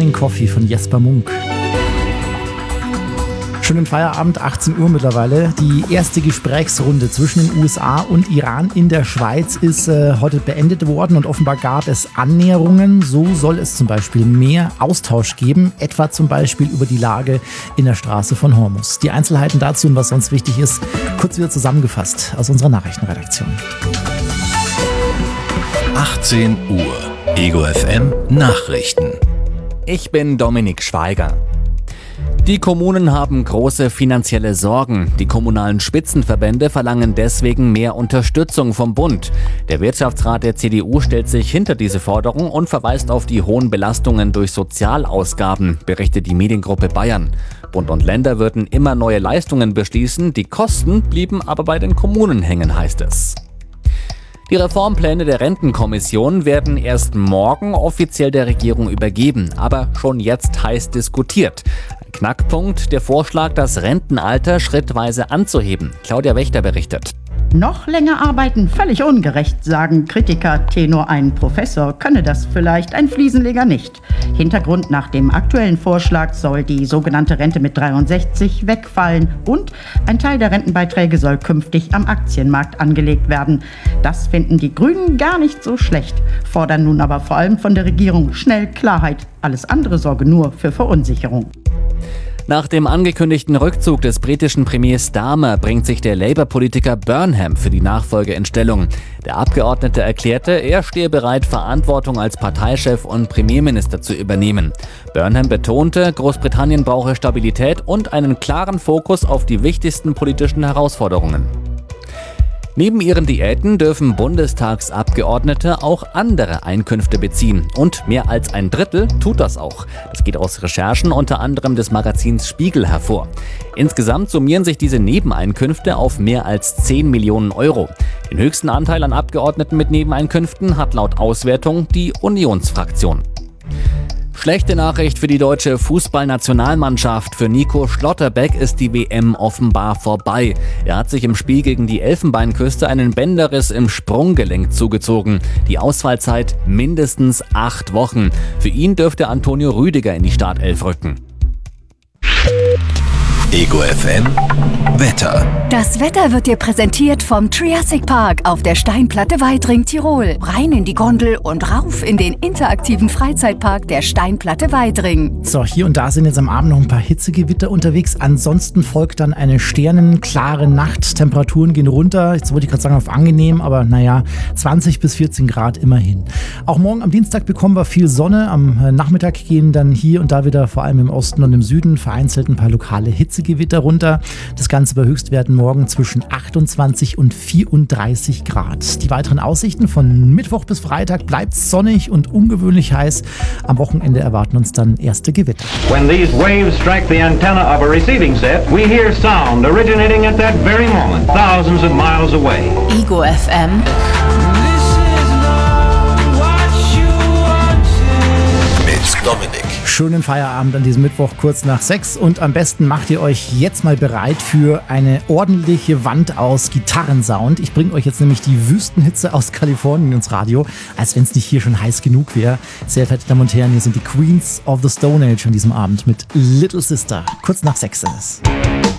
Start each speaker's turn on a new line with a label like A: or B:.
A: Morning Coffee von Jesper Munk. Schönen Feierabend, 18 Uhr mittlerweile. Die erste Gesprächsrunde zwischen den USA und Iran in der Schweiz ist heute beendet worden und offenbar gab es Annäherungen. So soll es zum Beispiel mehr Austausch geben, etwa zum Beispiel über die Lage in der Straße von Hormuz. Die Einzelheiten dazu und was sonst wichtig ist, kurz wieder zusammengefasst aus unserer Nachrichtenredaktion.
B: 18 Uhr, Ego FM Nachrichten.
C: Ich bin Dominik Schweiger. Die Kommunen haben große finanzielle Sorgen. Die kommunalen Spitzenverbände verlangen deswegen mehr Unterstützung vom Bund. Der Wirtschaftsrat der CDU stellt sich hinter diese Forderung und verweist auf die hohen Belastungen durch Sozialausgaben, berichtet die Mediengruppe Bayern. Bund und Länder würden immer neue Leistungen beschließen, die Kosten blieben aber bei den Kommunen hängen, heißt es. Die Reformpläne der Rentenkommission werden erst morgen offiziell der Regierung übergeben, aber schon jetzt heiß diskutiert. Ein Knackpunkt, der Vorschlag, das Rentenalter schrittweise anzuheben. Claudia Wächter berichtet.
D: Noch länger arbeiten, völlig ungerecht, sagen Kritiker. Tenor ein Professor könne das vielleicht, ein Fliesenleger nicht. Hintergrund: nach dem aktuellen Vorschlag soll die sogenannte Rente mit 63 wegfallen und ein Teil der Rentenbeiträge soll künftig am Aktienmarkt angelegt werden. Das finden die Grünen gar nicht so schlecht, fordern nun aber vor allem von der Regierung schnell Klarheit. Alles andere sorge nur für Verunsicherung.
C: Nach dem angekündigten Rückzug des britischen Premiers Starmer bringt sich der Labour-Politiker Burnham für die Nachfolge in Stellung. Der Abgeordnete erklärte, er stehe bereit, Verantwortung als Parteichef und Premierminister zu übernehmen. Burnham betonte, Großbritannien brauche Stabilität und einen klaren Fokus auf die wichtigsten politischen Herausforderungen. Neben ihren Diäten dürfen Bundestagsabgeordnete auch andere Einkünfte beziehen. Und mehr als ein Drittel tut das auch. Das geht aus Recherchen unter anderem des Magazins Spiegel hervor. Insgesamt summieren sich diese Nebeneinkünfte auf mehr als 10 Millionen Euro. Den höchsten Anteil an Abgeordneten mit Nebeneinkünften hat laut Auswertung die Unionsfraktion. Schlechte Nachricht für die deutsche Fußballnationalmannschaft. Für Nico Schlotterbeck ist die WM offenbar vorbei. Er hat sich im Spiel gegen die Elfenbeinküste einen Bänderriss im Sprunggelenk zugezogen. Die Ausfallzeit mindestens 8 Wochen. Für ihn dürfte Antonio Rüdiger in die Startelf rücken.
B: Ego FM Wetter.
E: Das Wetter wird dir präsentiert vom Triassic Park auf der Steinplatte Weidring, Tirol. Rein in die Gondel und rauf in den interaktiven Freizeitpark der Steinplatte Weidring.
A: So, hier und da sind jetzt am Abend noch ein paar Hitzegewitter unterwegs. Ansonsten folgt dann eine sternenklare Nacht. Temperaturen gehen runter. Jetzt wollte ich gerade sagen auf angenehm, aber naja, 20 bis 14 Grad immerhin. Auch morgen am Dienstag bekommen wir viel Sonne. Am Nachmittag gehen dann hier und da wieder, vor allem im Osten und im Süden, vereinzelt ein paar lokale Hitzegewitter runter. Das Ganze bei Höchstwerten morgen zwischen 28 und 34 Grad. Die weiteren Aussichten: von Mittwoch bis Freitag bleibt es sonnig und ungewöhnlich heiß. Am Wochenende erwarten uns dann erste Gewitter.
F: When these waves strike the antenna of a receiving set, we hear sound originating at that very moment, thousands of miles away.
E: Ego FM.
B: Mit Dominik.
A: Schönen Feierabend an diesem Mittwoch kurz nach 6 und am besten macht ihr euch jetzt mal bereit für eine ordentliche Wand aus Gitarrensound. Ich bringe euch jetzt nämlich die Wüstenhitze aus Kalifornien ins Radio, als wenn es nicht hier schon heiß genug wäre. Sehr verehrte Damen und Herren, hier sind die Queens of the Stone Age an diesem Abend mit Little Sister. Kurz nach 6 ist es.